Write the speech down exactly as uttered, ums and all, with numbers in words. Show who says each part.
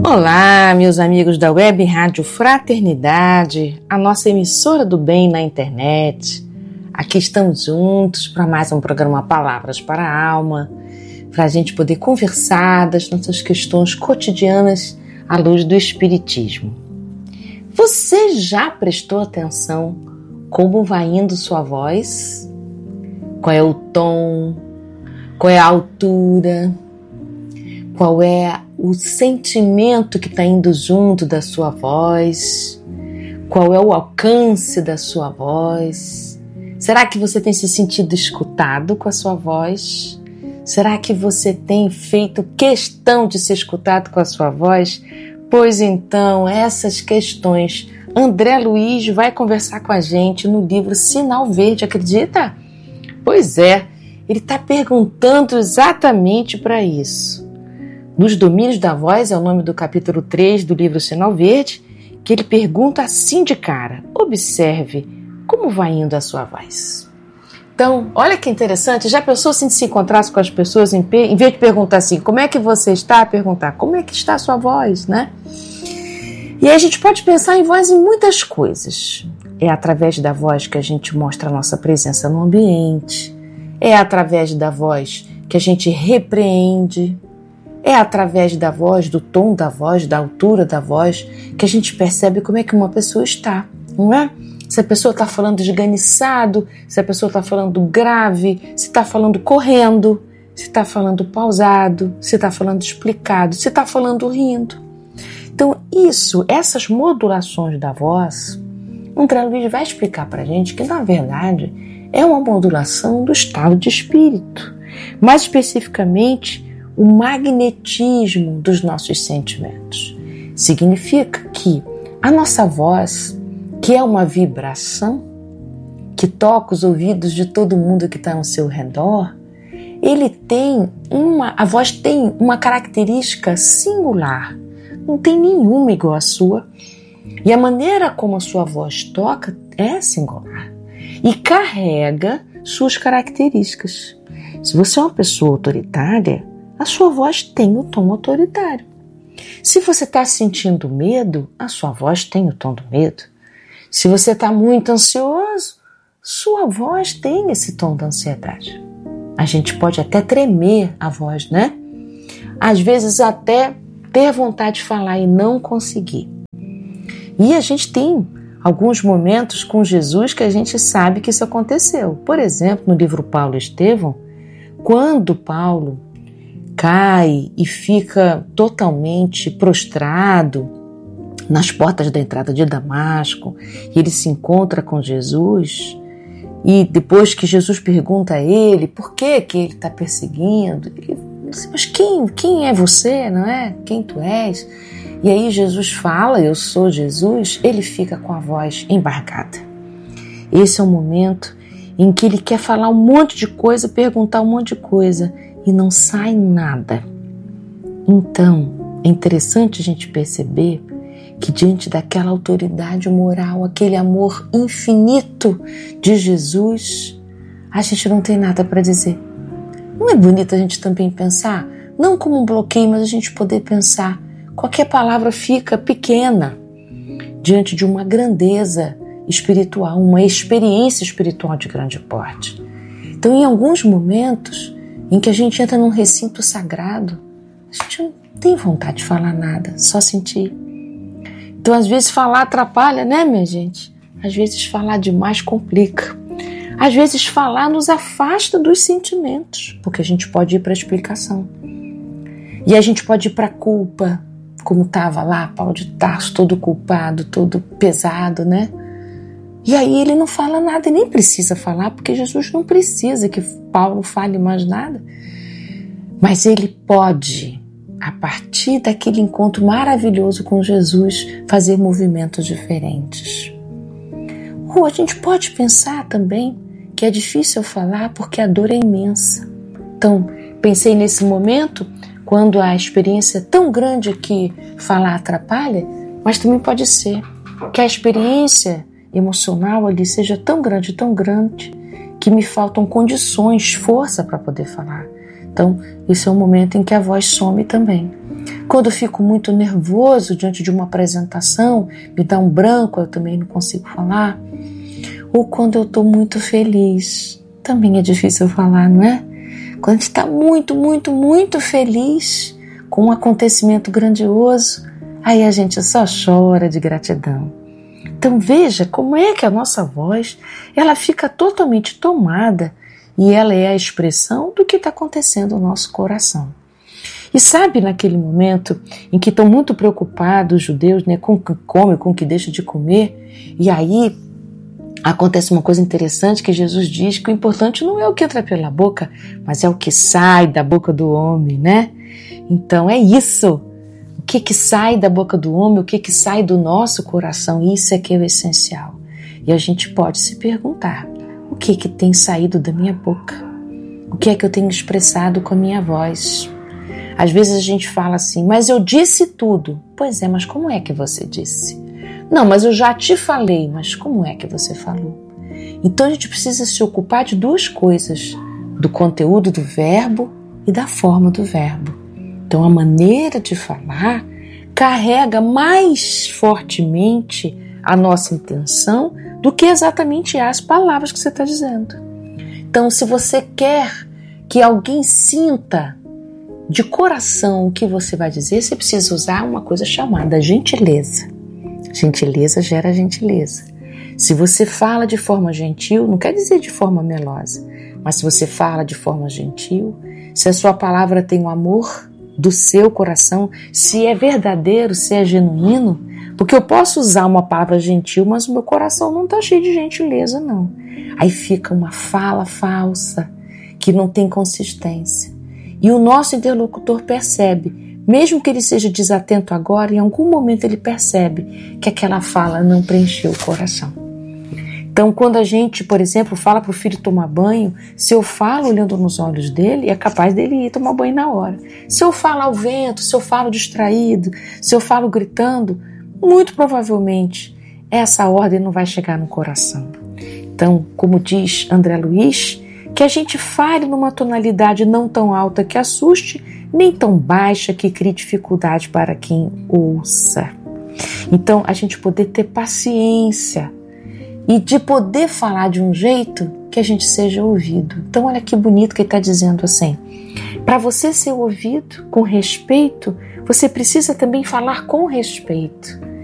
Speaker 1: Olá, meus amigos da Web Rádio Fraternidade, a nossa emissora do bem na internet. Aqui estamos juntos para mais um programa Palavras para a Alma, para a gente poder conversar das nossas questões cotidianas à luz do Espiritismo. Você já prestou atenção como vai indo sua voz? Qual é o tom? Qual é a altura? Qual é o sentimento que está indo junto da sua voz? Qual é o alcance da sua voz? Será que você tem se sentido escutado com a sua voz? Será que você tem feito questão de ser escutado com a sua voz? Pois então, essas questões, André Luiz vai conversar com a gente no livro Sinal Verde, acredita? Pois é, ele está perguntando exatamente para isso. Nos Domínios da Voz é o nome do capítulo três do livro Sinal Verde, que ele pergunta assim de cara: observe como vai indo a sua voz. Então, olha que interessante, já pensou se se encontrasse com as pessoas, em, em vez de perguntar assim, como é que você está, perguntar como é que está a sua voz, né? E aí a gente pode pensar em voz em muitas coisas. É através da voz que a gente mostra a nossa presença no ambiente, é através da voz que a gente repreende, é através da voz, do tom da voz, da altura da voz, que a gente percebe como é que uma pessoa está, não é? Se a pessoa está falando esganiçado, se a pessoa está falando grave, se está falando correndo, se está falando pausado, se está falando explicado, se está falando rindo. Então isso, essas modulações da voz, André Luiz vai explicar para a gente que na verdade é uma modulação do estado de espírito, mais especificamente o magnetismo dos nossos sentimentos. Significa que a nossa voz, que é uma vibração, que toca os ouvidos de todo mundo que está ao seu redor, ele tem uma, a voz tem uma característica singular, não tem nenhuma igual à sua, e a maneira como a sua voz toca é singular e carrega suas características. Se você é uma pessoa autoritária, a sua voz tem o tom autoritário. Se você está sentindo medo, a sua voz tem o tom do medo. Se você está muito ansioso, sua voz tem esse tom da ansiedade. A gente pode até tremer a voz, né? Às vezes até ter vontade de falar e não conseguir. E a gente tem alguns momentos com Jesus que a gente sabe que isso aconteceu. Por exemplo, no livro Paulo e Estevão, quando Paulo cai e fica totalmente prostrado nas portas da entrada de Damasco, e ele se encontra com Jesus, e depois que Jesus pergunta a ele por que, que ele está perseguindo, ele diz, mas quem, quem é você, não é? Quem tu és? E aí Jesus fala, eu sou Jesus, ele fica com a voz embargada. Esse é o momento em que ele quer falar um monte de coisa, perguntar um monte de coisa, e não sai nada. Então, é interessante a gente perceber que diante daquela autoridade moral, aquele amor infinito de Jesus, a gente não tem nada para dizer. Não é bonito a gente também pensar, não como um bloqueio, mas a gente poder pensar, qualquer palavra fica pequena diante de uma grandeza espiritual, uma experiência espiritual de grande porte. Então, em alguns momentos em que a gente entra num recinto sagrado, a gente não tem vontade de falar nada, só sentir. Então, às vezes, falar atrapalha, né, minha gente? Às vezes, falar demais complica. Às vezes, falar nos afasta dos sentimentos, porque a gente pode ir para a explicação. E a gente pode ir para a culpa, como estava lá, Paulo de Tarso, todo culpado, todo pesado, né? E aí ele não fala nada e nem precisa falar, porque Jesus não precisa que Paulo fale mais nada. Mas ele pode, a partir daquele encontro maravilhoso com Jesus, fazer movimentos diferentes. Ou a gente pode pensar também que é difícil falar porque a dor é imensa. Então, pensei nesse momento, quando a experiência é tão grande que falar atrapalha, mas também pode ser que a experiência emocional ali seja tão grande, tão grande, que me faltam condições, força para poder falar. Então, esse é um momento em que a voz some também. Quando eu fico muito nervoso diante de uma apresentação, me dá um branco, eu também não consigo falar. Ou quando eu estou muito feliz, também é difícil falar, não é? Quando a gente está muito, muito, muito feliz com um acontecimento grandioso, aí a gente só chora de gratidão. Então veja como é que a nossa voz, ela fica totalmente tomada e ela é a expressão do que está acontecendo no nosso coração. E sabe, naquele momento em que estão muito preocupados os judeus, né, com o que come, com o que deixa de comer, e aí acontece uma coisa interessante que Jesus diz que o importante não é o que entra pela boca, mas é o que sai da boca do homem, né? Então é isso. O que que sai da boca do homem, o que que sai do nosso coração, isso é que é o essencial. E a gente pode se perguntar, o que que tem saído da minha boca? O que é que eu tenho expressado com a minha voz? Às vezes a gente fala assim, mas eu disse tudo. Pois é, mas como é que você disse? Não, mas eu já te falei, mas como é que você falou? Então a gente precisa se ocupar de duas coisas, do conteúdo do verbo e da forma do verbo. Então a maneira de falar carrega mais fortemente a nossa intenção do que exatamente as palavras que você está dizendo. Então se você quer que alguém sinta de coração o que você vai dizer, você precisa usar uma coisa chamada gentileza. Gentileza gera gentileza. Se você fala de forma gentil, não quer dizer de forma melosa, mas se você fala de forma gentil, se a sua palavra tem o amor do seu coração, se é verdadeiro, se é genuíno, porque eu posso usar uma palavra gentil, mas o meu coração não está cheio de gentileza, não. Aí fica uma fala falsa, que não tem consistência. E o nosso interlocutor percebe, mesmo que ele seja desatento agora, em algum momento ele percebe que aquela fala não preencheu o coração. Então, quando a gente, por exemplo, fala para o filho tomar banho, se eu falo olhando nos olhos dele, é capaz dele ir tomar banho na hora. Se eu falo ao vento, se eu falo distraído, se eu falo gritando, muito provavelmente essa ordem não vai chegar no coração. Então, como diz André Luiz, que a gente fale numa tonalidade não tão alta que assuste, nem tão baixa que crie dificuldade para quem ouça. Então, a gente poder ter paciência e de poder falar de um jeito que a gente seja ouvido. Então, olha que bonito que ele está dizendo assim. Para você ser ouvido com respeito, você precisa também falar com respeito.